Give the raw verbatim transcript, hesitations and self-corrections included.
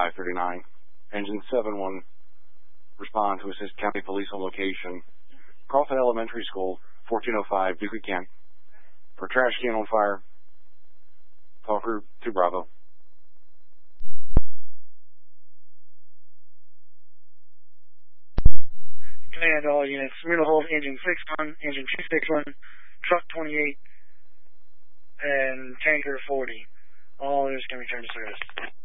five thirty-nine. Engine seven one, respond to assist County Police on location. Carlton Elementary School, fourteen oh five, Duke Kent. For trash can on fire. Call crew to Bravo. Command all units. We're going to hold engine six one, engine two sixty-one, truck twenty-eight, and tanker forty. All units can return to service.